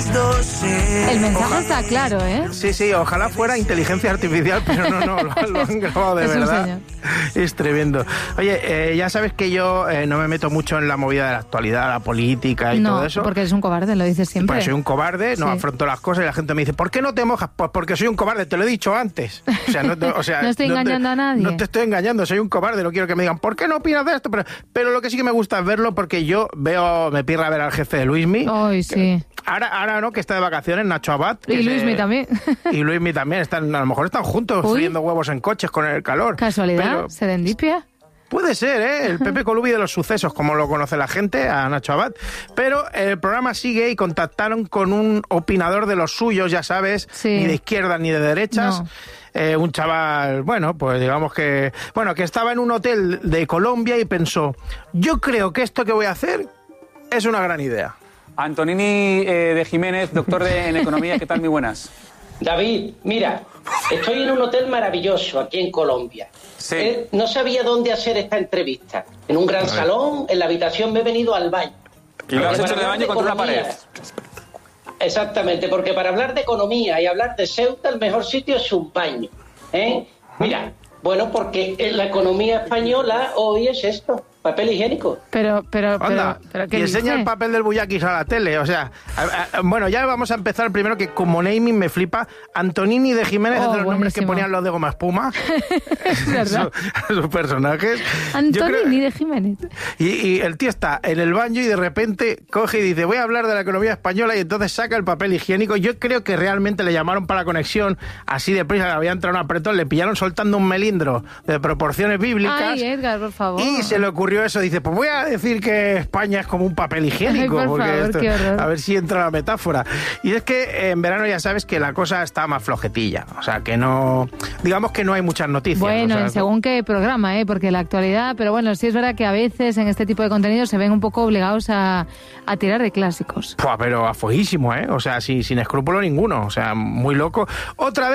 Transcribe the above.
El mensaje está claro, ¿eh? Sí, ojalá fuera inteligencia artificial, pero no, lo han grabado de verdad. Es tremendo. Oye, ya sabes que yo no me meto mucho en la movida de la actualidad, la política y todo eso. No, porque eres un cobarde, lo dices siempre. Pues soy un cobarde, no afronto las cosas y la gente me dice, ¿por qué no te mojas? Pues porque soy un cobarde, te lo he dicho antes. O sea, no estoy engañando a nadie. No te estoy engañando, soy un cobarde, no quiero que me digan, ¿por qué no opinas de esto? Pero lo que sí que me gusta es verlo porque yo me pirra a ver al jefe de Luismi. Ay, sí. Ahora no, que está de vacaciones, Nacho Abad. Y Luismi también. Y Luismi también, a lo mejor están juntos friendo huevos en coches con el calor. ¿Casualidad? ¿Serendipia? Puede ser, ¿eh? El Pepe Colubi de los sucesos, como lo conoce la gente, a Nacho Abad. Pero el programa sigue y contactaron con un opinador de los suyos, ya sabes, ni de izquierdas ni de derechas. No. Un chaval, pues digamos que estaba en un hotel de Colombia y pensó, yo creo que esto que voy a hacer es una gran idea. Antonini de Jiménez, doctor en Economía, ¿qué tal? Muy buenas. David, mira, estoy en un hotel maravilloso aquí en Colombia. Sí. No sabía dónde hacer esta entrevista. En un gran salón, en la habitación me he venido al baño. ¿Y lo has hecho de baño contra una pared? Exactamente, porque para hablar de economía y hablar de Ceuta, el mejor sitio es un baño. Mira, porque en la economía española hoy es esto. Papel higiénico. Pero y enseña el papel del Buyakis a la tele. O sea, ya vamos a empezar primero, que como naming me flipa. Antonini de Jiménez es de los nombres que ponían los de Goma Espuma. Es verdad. Sus personajes. Antonini de Jiménez. Y el tío está en el baño y de repente coge y dice, voy a hablar de la economía española, y entonces saca el papel higiénico. Yo creo que realmente le llamaron para conexión así de prisa, que había entrado un apretón, le pillaron soltando un melindro de proporciones bíblicas. Ay, Edgar, por favor. Y se le ocurrió eso, dice, pues voy a decir que España es como un papel higiénico. Ay, por favor, qué horror. A ver si entra la metáfora. Y es que en verano ya sabes que la cosa está más flojetilla, o sea, que no, digamos que no hay muchas noticias. Bueno, según qué programa, porque la actualidad, pero bueno, sí es verdad que a veces en este tipo de contenidos se ven un poco obligados a tirar de clásicos. Pero a fueguísimo, o sea, sin escrúpulo ninguno, o sea, muy loco. Otra vez